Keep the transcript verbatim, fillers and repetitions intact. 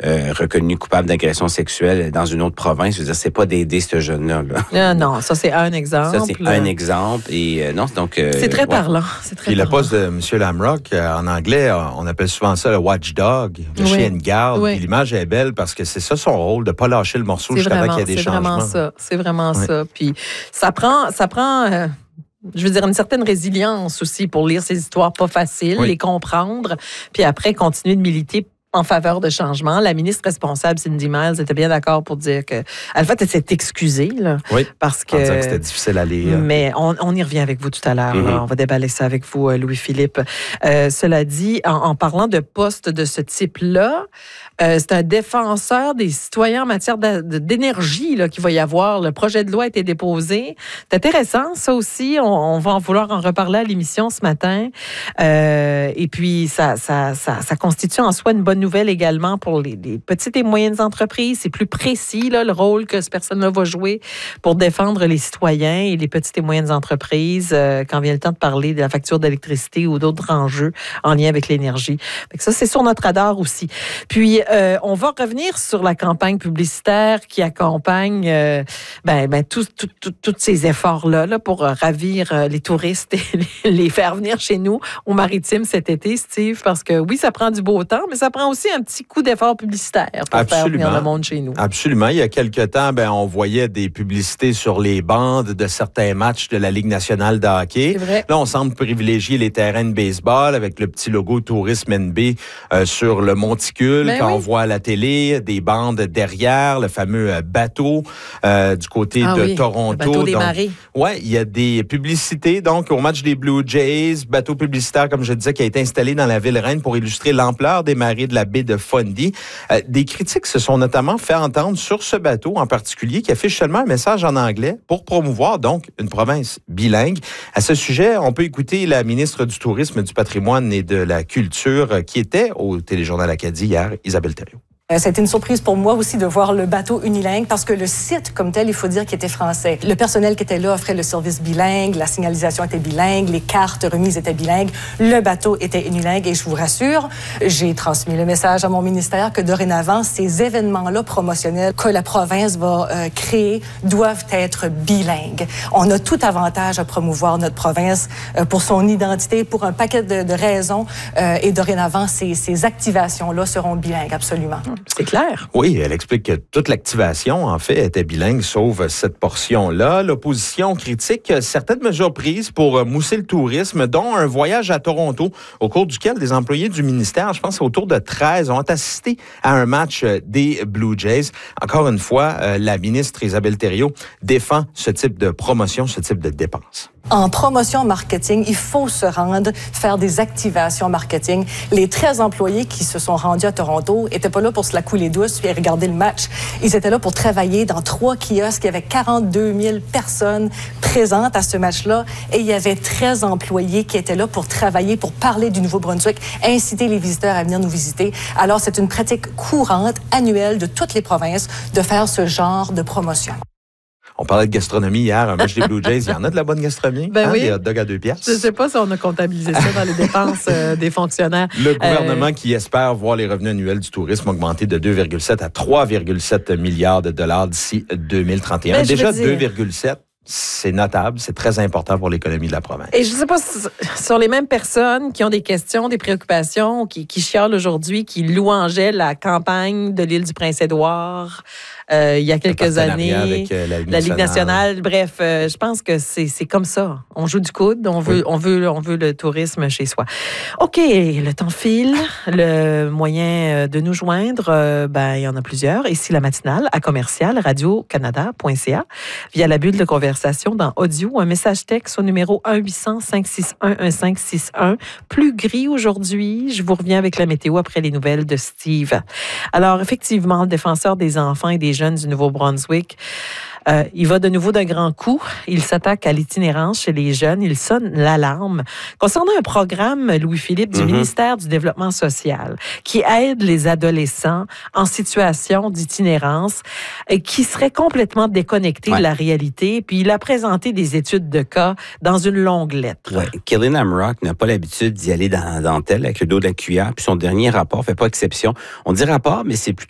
euh, reconnu coupable d'agression sexuelle dans une autre province. Je veux dire, c'est pas d'aider ce jeune-là. Là. Non, non, ça c'est un exemple. Ça, c'est un exemple. Et euh, non, donc... Euh, c'est très ouais. parlant. C'est très Puis parlant. le poste de M. Lamrock, euh, en anglais, on appelle souvent ça le watchdog, le oui. chien de garde. Oui. Puis l'image est belle parce que c'est ça son rôle, de ne pas lâcher le morceau c'est jusqu'à vraiment, temps qu'il y ait des c'est changements. Vraiment ça. C'est vraiment oui. ça. Puis ça prend... Ça prend euh, je veux dire, une certaine résilience aussi pour lire ces histoires pas faciles, oui. les comprendre, puis après continuer de militer en faveur de changement. La ministre responsable, Cindy Miles, était bien d'accord pour dire que, en fait, elle s'est excusée, là. Oui. Parce que. En disant que c'était difficile à lire. Mais on, on y revient avec vous tout à l'heure. Mm-hmm. On va déballer ça avec vous, Louis-Philippe. Euh, cela dit, en, en parlant de postes de ce type-là, euh, c'est un défenseur des citoyens en matière de, de, d'énergie, là, qu'il va y avoir. Le projet de loi a été déposé. C'est intéressant, ça aussi. On, on va en vouloir en reparler à l'émission ce matin. Euh, et puis, ça, ça, ça, ça constitue en soi une bonne nouvelle également pour les, les petites et moyennes entreprises. C'est plus précis, là, le rôle que cette personne-là va jouer pour défendre les citoyens et les petites et moyennes entreprises euh, quand vient le temps de parler de la facture d'électricité ou d'autres enjeux en lien avec l'énergie. Fait que ça, c'est sur notre radar aussi. Puis, euh, on va revenir sur la campagne publicitaire qui accompagne euh, ben, ben, tous tout, tout, tout ces efforts-là là, pour euh, ravir euh, les touristes et les faire venir chez nous au Maritime cet été, Steve, parce que oui, ça prend du beau temps, mais ça prend aussi un petit coup d'effort publicitaire pour Absolument. faire venir le monde chez nous. Absolument. Il y a quelque temps, ben, on voyait des publicités sur les bandes de certains matchs de la Ligue nationale de hockey. C'est vrai. Là, on semble privilégier les terrains de baseball avec le petit logo Tourisme N B euh, sur le monticule. Ben quand oui. on voit à la télé des bandes derrière, le fameux bateau euh, du côté ah de oui, Toronto. Le bateau des donc, marées. Ouais, il y a des publicités. Donc, au match des Blue Jays, bateau publicitaire, comme je disais, qui a été installé dans la ville reine pour illustrer l'ampleur des marées de la baie de Fundy. Euh, des critiques se sont notamment fait entendre sur ce bateau en particulier qui affiche seulement un message en anglais pour promouvoir donc une province bilingue. À ce sujet, on peut écouter la ministre du Tourisme, du Patrimoine et de la Culture qui était au Téléjournal Acadie hier, Isabelle Thériault. Ça a été une surprise pour moi aussi de voir le bateau unilingue parce que le site comme tel, il faut dire qu'il était français. Le personnel qui était là offrait le service bilingue, la signalisation était bilingue, les cartes remises étaient bilingues, le bateau était unilingue et je vous rassure, j'ai transmis le message à mon ministère que dorénavant, ces événements-là promotionnels que la province va euh, créer doivent être bilingues. On a tout avantage à promouvoir notre province euh, pour son identité, pour un paquet de, de raisons euh, et dorénavant, ces, ces activations-là seront bilingues, absolument. C'est clair. Oui, elle explique que toute l'activation, en fait, était bilingue, sauf cette portion-là. L'opposition critique certaines mesures prises pour mousser le tourisme, dont un voyage à Toronto, au cours duquel des employés du ministère, je pense autour de treize, ont assisté à un match des Blue Jays. Encore une fois, la ministre Isabelle Thériault défend ce type de promotion, ce type de dépenses. En promotion marketing, il faut se rendre, faire des activations marketing. Les treize employés qui se sont rendus à Toronto étaient pas là pour se la couler douce puis regarder le match. Ils étaient là pour travailler dans trois kiosques. Il y avait quarante-deux mille personnes présentes à ce match-là et il y avait treize employés qui étaient là pour travailler, pour parler du Nouveau-Brunswick, inciter les visiteurs à venir nous visiter. Alors, c'est une pratique courante, annuelle de toutes les provinces de faire ce genre de promotion. On parlait de gastronomie hier, un match des Blue Jays. Il y en a de la bonne gastronomie? Ben hein, oui. Des hot dogs à deux piastres. Je ne sais pas si on a comptabilisé ça dans les dépenses euh, des fonctionnaires. Le gouvernement euh... qui espère voir les revenus annuels du tourisme augmenter de deux virgule sept à trois virgule sept milliards de dollars d'ici deux mille trente et un. Ben, Déjà, dire... deux virgule sept, c'est notable, c'est très important pour l'économie de la province. Et je ne sais pas si sur les mêmes personnes qui ont des questions, des préoccupations, qui, qui chialent aujourd'hui, qui louangeaient la campagne de l'île du Prince-Édouard euh, il y a quelques années, avec, euh, la, Ligue la Ligue nationale. Bref, euh, je pense que c'est, c'est comme ça. On joue du coude, on veut, oui. on veut, on veut le tourisme chez soi. OK, le temps file. Le moyen de nous joindre, euh, ben, il y en a plusieurs. Ici, la matinale à commercial radio canada point c a via la bulle de conversation dans audio, un message texte au numéro un huit cents cinq six un un cinq six un. Plus gris aujourd'hui. Je vous reviens avec la météo après les nouvelles de Steve. Alors, effectivement, le défenseur des enfants et des jeunes du Nouveau-Brunswick, Euh, il va de nouveau d'un grand coup. Il s'attaque à l'itinérance chez les jeunes. Il sonne l'alarme. Concernant un programme, Louis-Philippe, du mm-hmm. ministère du Développement social, qui aide les adolescents en situation d'itinérance et qui serait complètement déconnecté ouais. de la réalité. Puis il a présenté des études de cas dans une longue lettre. Ouais. Kelly Lamrock n'a pas l'habitude d'y aller dans la dentelle avec le dos de la cuillère. Puis son dernier rapport fait pas exception. On dit rapport, mais c'est plutôt